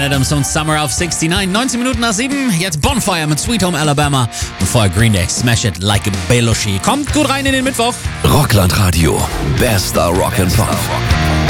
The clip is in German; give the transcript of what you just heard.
Bryan Adams und Summer of 69. 19 Minuten nach 7. Jetzt Bonfire mit Sweet Home Alabama. Und vorher Green Day, Smash It Like a Belushi. Kommt gut rein in den Mittwoch. Rockland Radio. Bester Rock'n'Pop.